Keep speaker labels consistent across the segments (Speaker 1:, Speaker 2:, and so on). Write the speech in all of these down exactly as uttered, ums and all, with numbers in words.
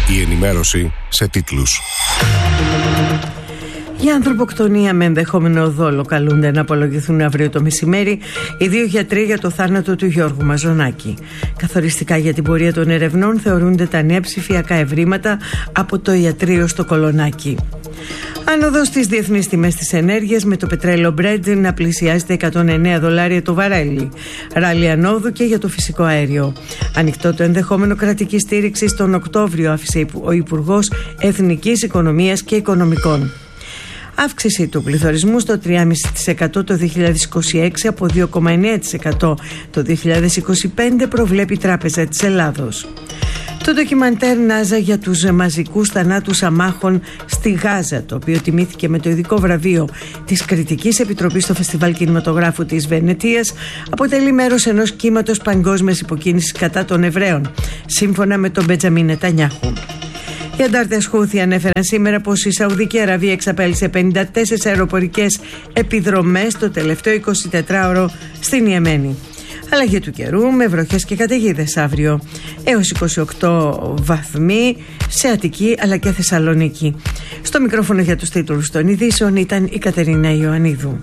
Speaker 1: Η ενημέρωση σε τίτλους.
Speaker 2: Για ανθρωποκτονία με ενδεχόμενο δόλο καλούνται να απολογηθούν αύριο το μεσημέρι οι δύο γιατροί για το θάνατο του Γιώργου Μαζονάκη. Καθοριστικά για την πορεία των ερευνών θεωρούνται τα νέα ψηφιακά ευρήματα από το ιατρείο στο Κολονάκι. Άνοδος στις διεθνείς τιμές της ενέργειας, με το πετρέλαιο Brent να πλησιάζει τα εκατόν εννέα δολάρια το βαρέλι. Ράλι ανόδου και για το φυσικό αέριο. Ανοιχτό το ενδεχόμενο κρατική στήριξη τον Οκτώβριο, άφησε ο Υπουργός Εθνικής Οικονομίας και Οικονομικών. Αύξηση του πληθωρισμού στο τρία κόμμα πέντε τοις εκατό το δύο χιλιάδες είκοσι έξι από δύο κόμμα εννέα τοις εκατό το δύο χιλιάδες είκοσι πέντε, προβλέπει η Τράπεζα της Ελλάδος. Το ντοκιμαντέρ Νάζα για τους μαζικούς θανάτους αμάχων στη Γάζα, το οποίο τιμήθηκε με το ειδικό βραβείο της Κριτικής Επιτροπής στο Φεστιβάλ Κινηματογράφου της Βενετίας, αποτελεί μέρος ενός κύματος παγκόσμιας υποκίνησης κατά των Εβραίων, σύμφωνα με τον Μπεντζαμίν Νετανιάχου. Οι αντάρτες Χούθι ανέφεραν σήμερα πως η Σαουδική Αραβία εξαπέλυσε πενήντα τέσσερις αεροπορικές επιδρομές το τελευταίο εικοσιτετράωρο στην Ιεμένη. Αλλαγή του καιρού με βροχές και καταιγίδες αύριο, έως είκοσι οκτώ βαθμοί σε Αττική αλλά και Θεσσαλονίκη. Στο μικρόφωνο για τους τίτλους των ειδήσεων ήταν η Κατερίνα Ιωαννίδου.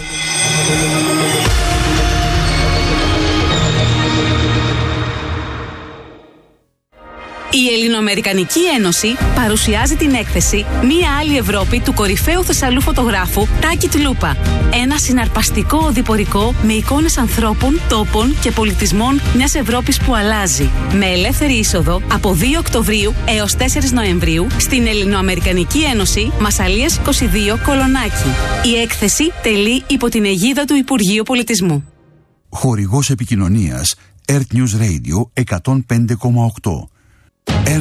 Speaker 3: Η Ελληνοαμερικανική Ένωση παρουσιάζει την έκθεση «Μία άλλη Ευρώπη» του κορυφαίου Θεσσαλού φωτογράφου Τάκη Τλούπα. Ένα συναρπαστικό οδηπορικό με εικόνες ανθρώπων, τόπων και πολιτισμών μιας Ευρώπης που αλλάζει. Με ελεύθερη είσοδο από δύο Οκτωβρίου έως τέσσερις Νοεμβρίου στην Ελληνοαμερικανική Ένωση Μασσαλίας είκοσι δύο Κολονάκι. Η έκθεση τελεί υπό την αιγίδα του Υπουργείου Πολιτισμού.
Speaker 4: Χορηγός επικοινωνίας Earth News Radio εκατόν πέντε κόμμα οκτώ.